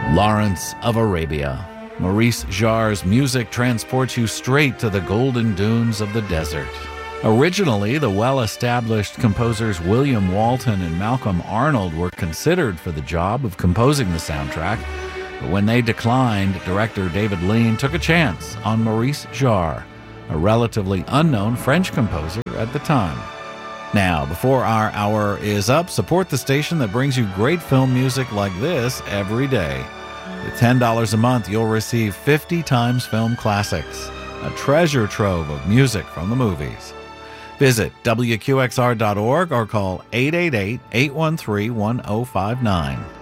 Lawrence of Arabia. Maurice Jarre's music transports you straight to the golden dunes of the desert. Originally, the well-established composers William Walton and Malcolm Arnold were considered for the job of composing the soundtrack, but when they declined, director David Lean took a chance on Maurice Jarre, a relatively unknown French composer at the time. Now, before our hour is up, support the station that brings you great film music like this every day. With $10 a month, you'll receive 50 times film classics, a treasure trove of music from the movies. Visit WQXR.org or call 888-813-1059.